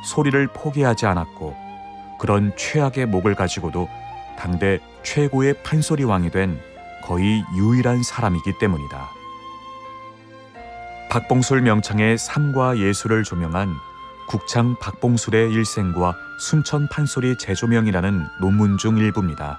소리를 포기하지 않았고 그런 최악의 목을 가지고도 당대 최고의 판소리 왕이 된 거의 유일한 사람이기 때문이다. 박봉술 명창의 삶과 예술을 조명한 국창 박봉술의 일생과 순천 판소리 재조명이라는 논문 중 일부입니다.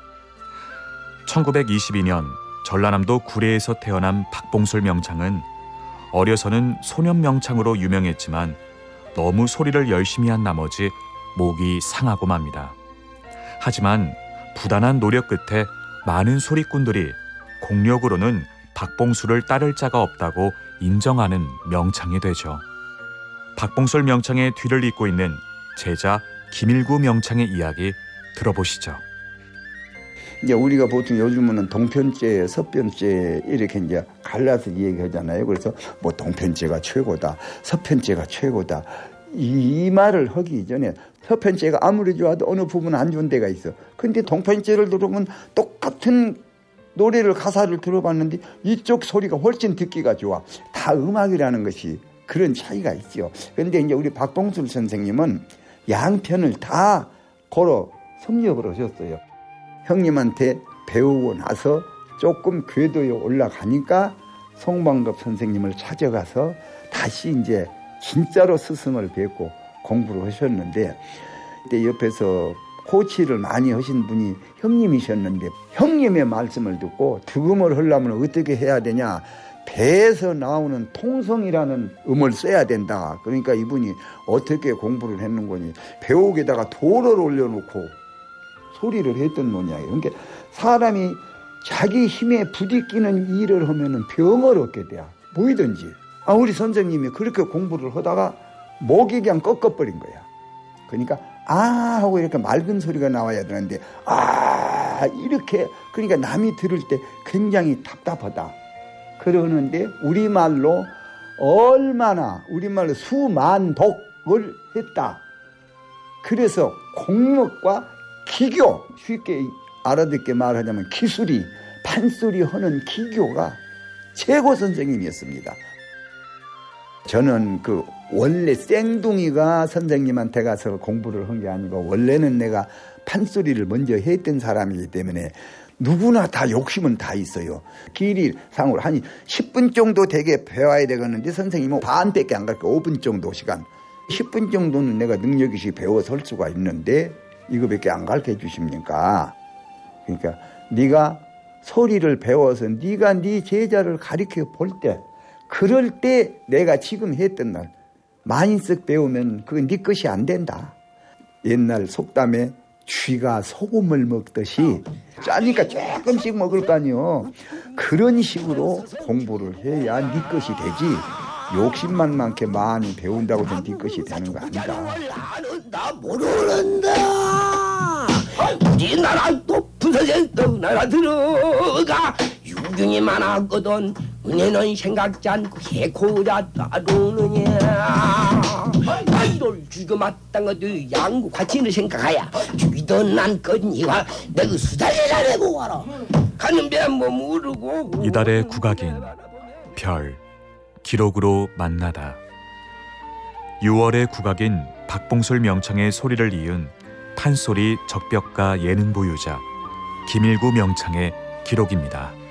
1922년 전라남도 구례에서 태어난 박봉술 명창은 어려서는 소년 명창으로 유명했지만 너무 소리를 열심히 한 나머지 목이 상하고 맙니다. 하지만 부단한 노력 끝에 많은 소리꾼들이 공력으로는 박봉술을 따를 자가 없다고 인정하는 명창이 되죠. 박봉술 명창의 뒤를 잇고 있는 제자 김일구 명창의 이야기 들어보시죠. 이제 우리가 보통 요즘은 동편제, 서편제 이렇게 이제 갈라서 얘기하잖아요. 그래서 뭐 동편제가 최고다, 서편제가 최고다. 이 말을 하기 전에 서편제가 아무리 좋아도 어느 부분은 안 좋은 데가 있어. 근데 동편제를 들어보면 똑같은 노래를 가사를 들어봤는데 이쪽 소리가 훨씬 듣기가 좋아. 다 음악이라는 것이 그런 차이가 있죠. 그런데 이제 우리 박봉술 선생님은 양편을 다 걸어 섭렵을 하셨어요. 형님한테 배우고 나서 조금 궤도에 올라가니까 송방급 선생님을 찾아가서 다시 이제 진짜로 스승을 뵙고 공부를 하셨는데, 그때 옆에서 코치를 많이 하신 분이 형님이셨는데 형님의 말씀을 듣고 득음을 하려면 어떻게 해야 되냐, 배에서 나오는 통성이라는 음을 써야 된다. 그러니까 이분이 어떻게 공부를 했는 거니, 배옥에다가 돌을 올려놓고 소리를 했던 모양이에요. 그러니까 사람이 자기 힘에 부딪히는 일을 하면은 병을 얻게 돼요. 뭐이든지. 우리 선생님이 그렇게 공부를 하다가 목이 그냥 꺾어버린 거야. 그러니까 하고 이렇게 맑은 소리가 나와야 되는데 이렇게, 그러니까 남이 들을 때 굉장히 답답하다 그러는데 우리말로 수만독을 했다. 그래서 공력과 기교, 쉽게 알아듣게 말하자면 기술이, 판소리 하는 기교가 최고 선생님이었습니다. 저는 원래 쌩둥이가 선생님한테 가서 공부를 한 게 아니고 원래는 내가 판소리를 먼저 했던 사람이기 때문에 누구나 다 욕심은 다 있어요. 길이 상으로 한 10분 정도 되게 배워야 되겠는데 선생님은 반밖에 안 갈게요. 5분 정도 시간. 10분 정도는 내가 능력이 배워서 할 수가 있는데 이거밖에 안 가르쳐 주십니까? 그러니까 네가 소리를 배워서 네가 네 제자를 가르쳐 볼 때, 그럴 때 내가 지금 했던 날 많이 쓱 배우면 그건 네 것이 안 된다. 옛날 속담에 쥐가 소금을 먹듯이 짜니까 조금씩 먹을 거 아니요. 그런 식으로 공부를 해야 네 것이 되지, 욕심만 많게 많이 배운다고 해서 네 것이 되는 거 아니다. 나 모르는다. 우리나라 높은 선생 나라 들어가 유경이 많았거든. 은혜는 생각지 않고 해코자 따르느냐. 이를 죽여 마땅하도 양구 같이는 생각하야 죽이던 난 건니와 내가 수달이라 내고 와라. 가는 배 뭐 모르고. 이달의 국악인 별 기록으로 만나다. 6월의 국악인 박봉술 명창의 소리를 이은 판소리 적벽가 예능 보유자 김일구 명창의 기록입니다.